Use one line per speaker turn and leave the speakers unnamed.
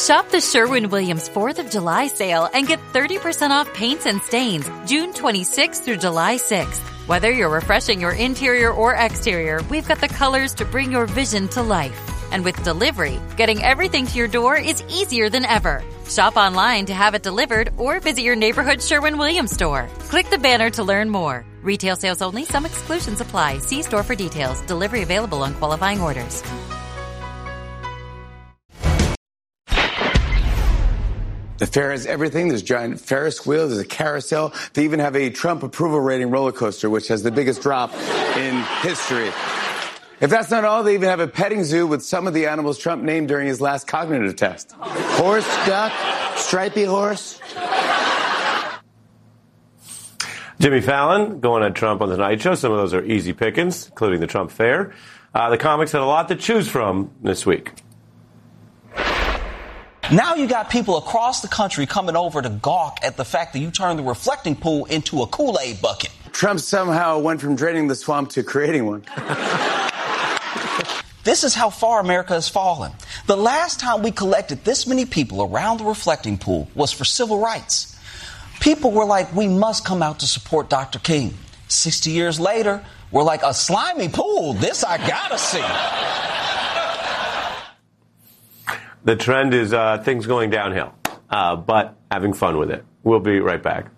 Shop the Sherwin-Williams 4th of July sale and get 30% off paints and stains June 26th through July 6th. Whether you're refreshing your interior or exterior, we've got the colors to bring your vision to life. And with delivery, getting everything to your door is easier than ever. Shop online to have it delivered or visit your neighborhood Sherwin-Williams store. Click the banner to learn more. Retail sales only. Some exclusions apply. See store for details. Delivery available on qualifying orders.
The fair has everything. There's giant Ferris wheels. There's a carousel. They even have a Trump approval rating roller coaster, which has the biggest drop in history. If that's not all, they even have a petting zoo with some of the animals Trump named during his last cognitive test.
Horse, duck, stripey horse.
Jimmy Fallon going at Trump on The Tonight Show. Some of those are easy pickings, including the Trump fair. The comics had a lot to choose from this week.
Now you got people across the country coming over to gawk at the fact that you turned the reflecting pool into a Kool-Aid bucket.
Trump somehow went from draining the swamp to creating one.
This is how far America has fallen. The last time we collected this many people around the reflecting pool was for civil rights. People were like, we must come out to support Dr. King. 60 years later, we're like, a slimy pool, this I gotta see.
The trend is things going downhill, but having fun with it. We'll be right back.